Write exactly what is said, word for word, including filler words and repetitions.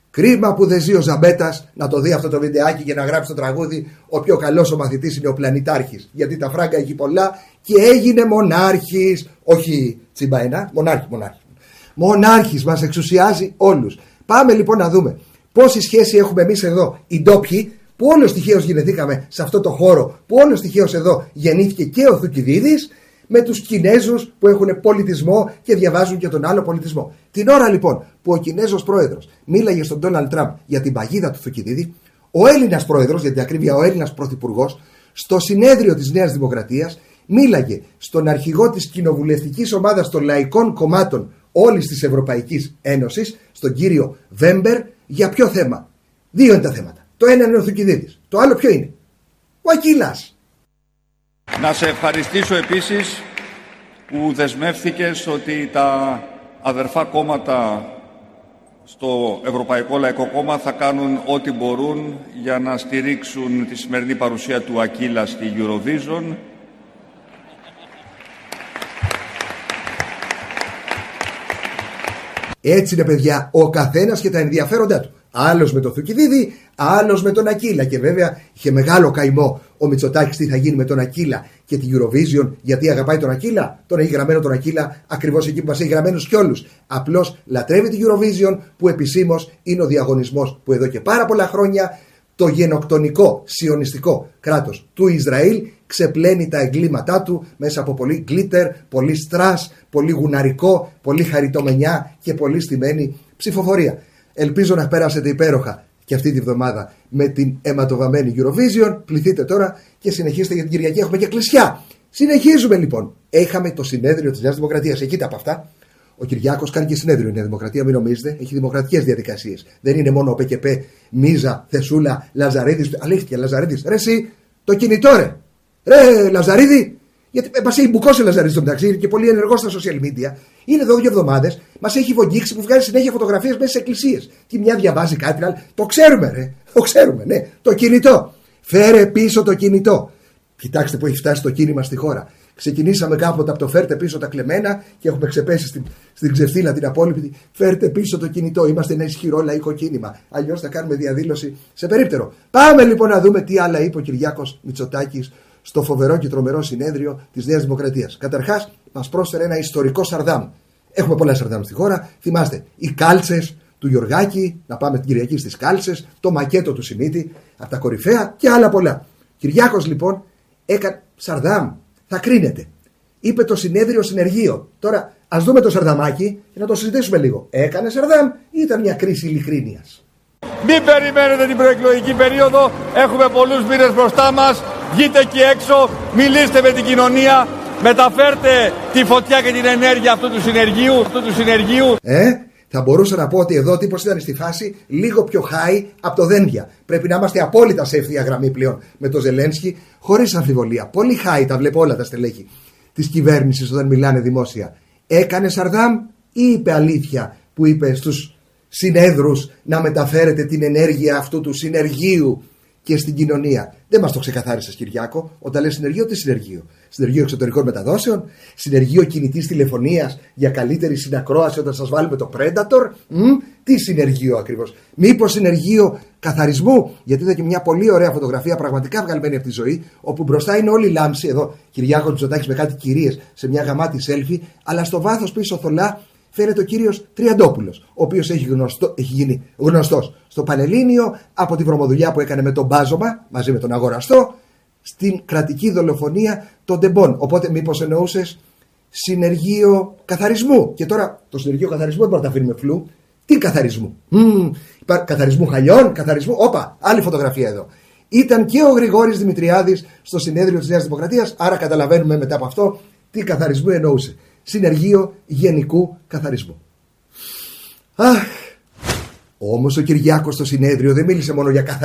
Κρίμα που δεν ζει ο Ζαμπέτας να το δει αυτό το βιντεάκι και να γράψει το τραγούδι «Ο πιο καλός ο μαθητής είναι ο πλανητάρχης». Γιατί τα φράγκα έχει πολλά και έγινε μονάρχης. Όχι τσιμπαένα, μονάρχη, μονάρχη. Μονάρχης, μας εξουσιάζει όλους. Πάμε λοιπόν να δούμε πόση σχέση έχουμε εμείς εδώ οι ντόπιοι, που όλος τυχαίως γεννηθήκαμε σε αυτό το χώρο, που όλος τυχαίως εδώ γεννήθηκε και ο Θουκυδίδης, με τους Κινέζους που έχουν πολιτισμό και διαβάζουν και τον άλλο πολιτισμό. Την ώρα λοιπόν που ο Κινέζος πρόεδρος μίλαγε στον Ντόναλντ Τραμπ για την παγίδα του Θουκυδίδη, ο Έλληνας πρόεδρος, για την ακρίβεια ο Έλληνας πρωθυπουργός, στο συνέδριο της Νέας Δημοκρατίας μίλαγε στον αρχηγό της κοινοβουλευτικής ομάδας των λαϊκών κομμάτων όλης της Ευρωπαϊκής Ένωσης, στον κύριο Βέμπερ, για ποιο θέμα? Δύο είναι τα θέματα. Το ένα είναι ο Θουκυδίδης. Το άλλο ποιο είναι? Ο Ακύλας. Να σε ευχαριστήσω επίσης που δεσμεύθηκες ότι τα αδερφά κόμματα στο Ευρωπαϊκό Λαϊκό Κόμμα θα κάνουν ό,τι μπορούν για να στηρίξουν τη σημερινή παρουσία του Ακύλα στη Eurovision. Έτσι είναι, παιδιά, ο καθένας και τα ενδιαφέροντά του. Άλλος με τον Θουκυδίδη, άλλος με τον Ακύλα. Και βέβαια είχε μεγάλο καημό ο Μητσοτάκης τι θα γίνει με τον Ακύλα και την Eurovision, γιατί αγαπάει τον Ακύλα. Τον έχει γραμμένο τον Ακύλα ακριβώς εκεί που μας έχει γραμμένους κι όλους. Απλώς λατρεύει την Eurovision, που επισήμως είναι ο διαγωνισμός που εδώ και πάρα πολλά χρόνια το γενοκτονικό σιωνιστικό κράτος του Ισραήλ ξεπλένει τα εγκλήματά του μέσα από πολύ γκλίτερ, πολύ στρας, πολύ γουναρικό, πολύ χαριτομενιά και πολύ στημένη ψηφοφορία. Ελπίζω να πέρασετε υπέροχα και αυτή τη βδομάδα με την αιματοβαμμένη Eurovision. Πληθείτε τώρα και συνεχίστε, για την Κυριακή έχουμε και εκκλησιά. Συνεχίζουμε λοιπόν. Έχαμε το συνέδριο της Νέας Δημοκρατίας. Εκεί τα από αυτά. Ο Κυριάκος κάνει και συνέδριο η Νέα Δημοκρατία, μην νομίζετε. Έχει δημοκρατικές διαδικασίες. Δεν είναι μόνο ο ΠΚΠ, Μίζα, Θεσούλα, Λαζαρίδης. Αλήθεια, Λαζαρίδης. Ρε, εσύ το κινητό, ρε. Ρε, Λαζαρίδη. Γιατί μας έχει μπουκώσει ο Λαζαρίδης στο μεταξύ, είναι και πολύ ενεργός στα social media. Είναι εδώ δύο εβδομάδες, μας έχει βογγίξει που βγάζει συνέχεια φωτογραφίες μέσα σε εκκλησίες. Τι μια διαβάζει κάτι, άλλο. Το ξέρουμε, ρε. Το ξέρουμε, ναι. Το κινητό. Φέρε πίσω το κινητό. Κοιτάξτε που έχει φτάσει το κίνημα στη χώρα. Ξεκινήσαμε κάποτε από το φέρτε πίσω τα κλεμμένα και έχουμε ξεπέσει στην, στην ξεφτύλα την απόλυτη. Φέρτε πίσω το κινητό. Είμαστε ένα ισχυρό λαϊκό κίνημα. Αλλιώς θα κάνουμε διαδήλωση σε περίπτερο. Πάμε λοιπόν να δούμε τι άλλα είπε ο Κυριάκος Μητσοτάκης στο φοβερό και τρομερό συνέδριο της Νέας Δημοκρατίας. Καταρχάς, μας πρόσφερε ένα ιστορικό Σαρδάμ. Έχουμε πολλά Σαρδάμ στη χώρα. Θυμάστε, οι κάλτσες του Γιωργάκη, να πάμε την Κυριακή στις κάλτσες, το μακέτο του Σιμίτη, από τα κορυφαία και άλλα πολλά. Κυριάκος λοιπόν έκανε Σαρδάμ. Θα κρίνεται. Είπε το συνέδριο συνεργείο. Τώρα ας δούμε το Σαρδαμάκι και να το συζητήσουμε λίγο. Έκανε Σαρδάμ ή ήταν μια κρίση ειλικρίνειας? Μην περιμένετε την προεκλογική περίοδο. Έχουμε πολλούς μήνες μπροστά μας. Βγείτε εκεί έξω, μιλήστε με την κοινωνία. Μεταφέρτε τη φωτιά και την ενέργεια αυτού του συνεργείου. Αυτού του συνεργείου. Ε, θα μπορούσα να πω ότι εδώ ο τύπος ήταν στη φάση λίγο πιο high από το Δένδια. Πρέπει να είμαστε απόλυτα σε ευθεία γραμμή πλέον με το Ζελένσκι, χωρίς αμφιβολία. Πολύ high, τα βλέπω όλα τα στελέχη της κυβέρνησης όταν μιλάνε δημόσια. Έκανε Σαρδάμ ή είπε αλήθεια που είπε στους συνέδρους να μεταφέρετε την ενέργεια αυτού του συνεργείου και στην κοινωνία? Δεν μας το ξεκαθάρισες, Κυριάκο. Όταν λες συνεργείο, τι συνεργείο? Συνεργείο εξωτερικών μεταδόσεων, συνεργείο κινητής τηλεφωνίας για καλύτερη συνακρόαση όταν σας βάλουμε το Predator. Μ, τι συνεργείο ακριβώς? Μήπως συνεργείο καθαρισμού? Γιατί είδα και μια πολύ ωραία φωτογραφία, πραγματικά βγαλμένη από τη ζωή, όπου μπροστά είναι όλη η λάμψη. Εδώ Κυριάκο Μητσοτάκης με κάτι κυρίες σε μια γαμάτη selfie, αλλά στο βάθος πίσω θολά φαίνεται ο κύριος Τριαντόπουλος, ο οποίος έχει, γνωστό, έχει γίνει γνωστός στο Πανελλήνιο από τη βρωμοδουλειά που έκανε με τον Μπάζωμα μαζί με τον αγοραστό στην κρατική δολοφονία των Ντεμπών. Οπότε μήπως εννοούσες συνεργείο καθαρισμού? Και τώρα το συνεργείο καθαρισμού δεν μπορούμε να τα αφήνουμε φλού. Τι καθαρισμού? Mm, καθαρισμού χαλιών, καθαρισμού. Όπα, άλλη φωτογραφία εδώ. Ήταν και ο Γρηγόρης Δημητριάδης στο συνέδριο της Νέας Δημοκρατίας, άρα καταλαβαίνουμε μετά από αυτό τι καθαρισμού εννοούσε. Συνεργείο γενικού καθαρισμού. Αχ, όμως ο Κυριάκος στο συνέδριο δεν μίλησε μόνο για καθαρισμού.